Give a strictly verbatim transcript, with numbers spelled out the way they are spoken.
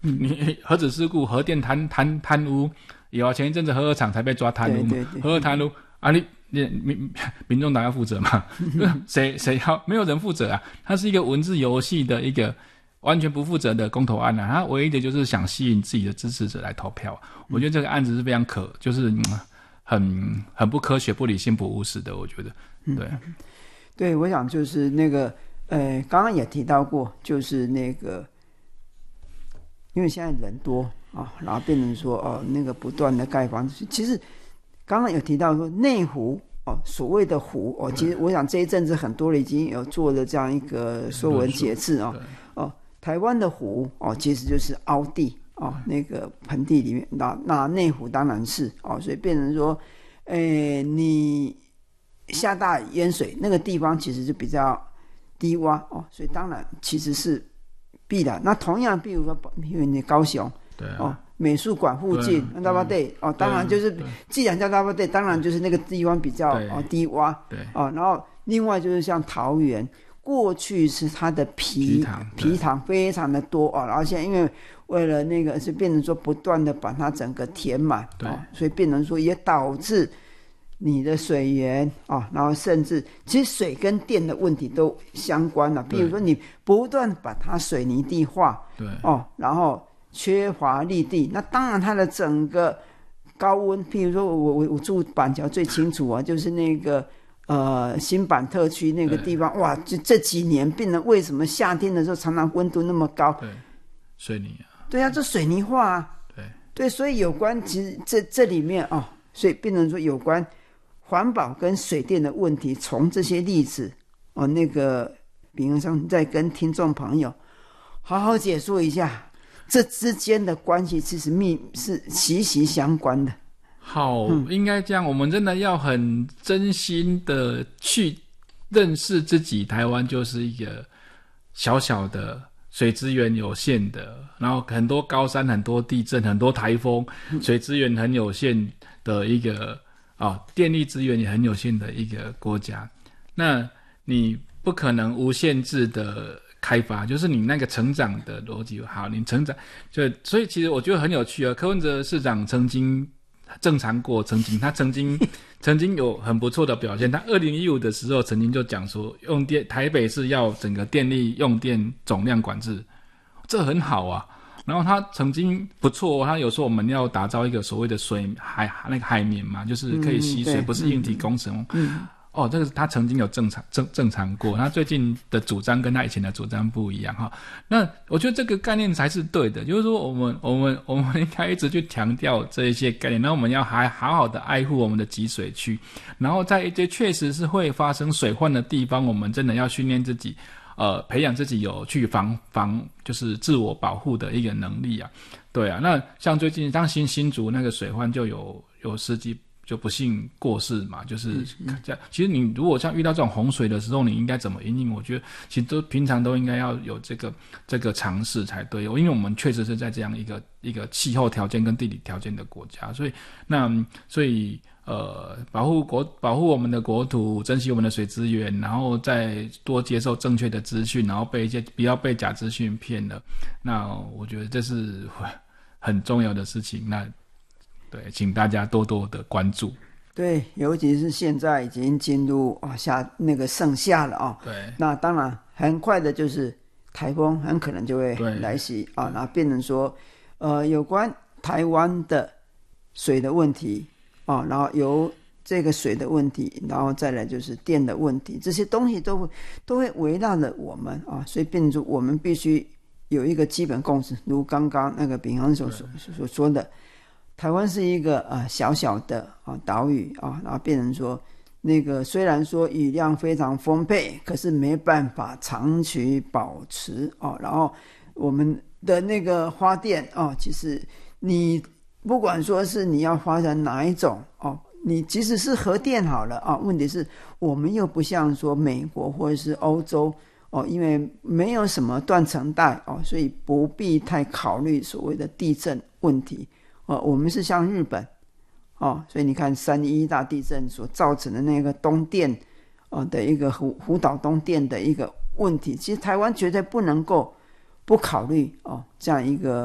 嗯、你核子事故、核电贪贪贪污，有啊，前一阵子核二厂才被抓贪污嘛， 对对对， 核二贪污啊，你你民民众党要负责嘛？谁谁要？没有人负责啊！它是一个文字游戏的一个完全不负责的公投案啊，它唯一的就是想吸引自己的支持者来投票。我觉得这个案子是非常可，就是、嗯、很很不科学、不理性、不务实的。我觉得，对， 嗯、对，我想就是那个，呃，刚刚也提到过，就是那个，因为现在人多啊，然后变成说哦，那个不断的盖房子，其实刚刚有提到说内湖。哦，所谓的湖哦，其实我想这一阵子很多人已经有做了这样一个说文解字哦。哦，台湾的湖哦，其实就是凹地哦，那个盆地里面，那那内湖当然是哦，所以变成说，诶，你下大淹水那个地方其实就比较低洼哦，所以当然其实是必然。那同样，比如说，因为你高雄， 对啊， 哦。美术馆附近，大巴地哦，当然就是，既然叫大巴地，当然就是那个地方比较哦低洼， 对哦，然后另外就是像桃园，过去是它的皮皮塘非常的多哦，然后现在因为为了那个是变成说不断的把它整个填满，哦，所以变成说也导致你的水源哦，然后甚至其实水跟电的问题都相关了，比如说你不断把它水泥地化， 对哦，然后。缺乏绿地，那当然它的整个高温，譬如说我我我住板桥最清楚啊，就是那个呃新板特区那个地方，哇，就这几年病人为什么夏天的时候常常温度那么高？ 对，水泥啊， 对啊，这水泥化啊， 对对，所以有关其实这这里面哦，所以病人说有关环保跟水电的问题，从这些例子哦，那个秉恩生再跟听众朋友好好解说一下。这之间的关系其实密是息息相关的。 好，嗯、应该这样，我们真的要很真心的去认识自己。台湾就是一个小小的水资源有限的，然后很多高山、很多地震、很多台风，水资源很有限的一个啊，电力资源也很有限的一个国家。那你不可能无限制的。开发就是你那个成长的逻辑好，你成长就所以其实我觉得很有趣啊。柯文哲市长曾经正常过，曾经他曾经曾经有很不错的表现。他二零一五的时候曾经就讲说，用电台北市要整个电力用电总量管制，这很好啊。然后他曾经不错、哦，他有说我们要打造一个所谓的水海那个海绵嘛，就是可以吸水，嗯、不是硬体工程。嗯哦，这个他曾经有正常正正常过，他最近的主张跟他以前的主张不一样哈。那我觉得这个概念才是对的，就是说我们我们我们应该一直去强调这一些概念，然后我们要还好好的爱护我们的集水区，然后在一些确实是会发生水患的地方，我们真的要训练自己，呃，培养自己有去防防就是自我保护的一个能力啊。对啊，那像最近当新新竹那个水患就有有司机。就不幸过世嘛，就是这样。其实你如果像遇到这种洪水的时候，你应该怎么因应？我觉得其实都平常都应该要有这个这个尝试才对，因为我们确实是在这样一个一个气候条件跟地理条件的国家，所以那所以呃，保护国保护我们的国土，珍惜我们的水资源，然后再多接受正确的资讯，然后被一些不要被假资讯骗了。那我觉得这是很重要的事情。那对，请大家多多的关注。 对，尤其是现在已经进入啊夏那个盛夏了啊。 对。 那当然，很快的就是台风很可能就会来袭啊，然后变成说，呃，有关台湾的水的问题啊，然后由这个水的问题，然后再来就是电的问题，这些东西都会都会围绕着我们啊，所以变成说我们必须有一个基本共识，如刚刚那个秉恒所所说的。台湾是一个呃小小的啊岛屿啊，然后变成说那个虽然说雨量非常丰沛，可是没办法长期保持啊。然后我们的那个发电啊，其实你不管说是你要发展哪一种哦，你即使是核电好了啊，问题是我们又不像说美国或者是欧洲哦，因为没有什么断层带哦，所以不必太考虑所谓的地震问题。哦，我们是像日本，哦，所以你看三一大地震所造成的那个东电，哦的一个湖湖岛东电的一个问题，其实台湾绝对不能够不考虑哦这样一个